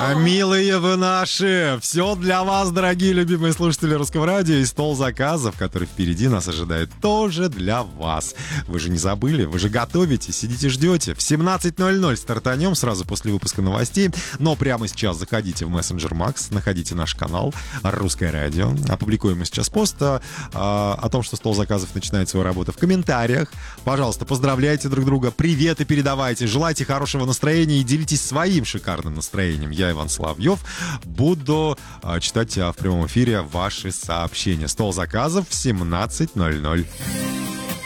Милые вы наши, все для вас, дорогие любимые слушатели Русского радио, и стол заказов, который впереди нас ожидает, тоже для вас. Вы же не забыли, вы же готовите, сидите, ждете. В 17:00 стартанем сразу после выпуска новостей, но прямо сейчас заходите в мессенджер Макс, находите наш канал Русское радио. Опубликуем мы сейчас пост о том, что стол заказов начинает свою работу в комментариях. Пожалуйста, поздравляйте друг друга, приветы передавайте, желайте хорошего настроения и делитесь своим шикарным настроением. Я, Иван Соловьев, буду читать в прямом эфире ваши сообщения. Стол заказов в 17:00.